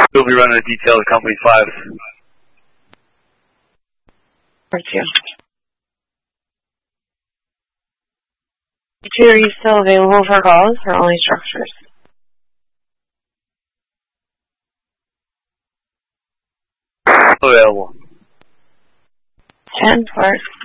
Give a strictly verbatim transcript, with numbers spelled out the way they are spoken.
We'll be running a detail to Company five. Part two. Two, are you still available for calls or only structures? Available. Ten, four.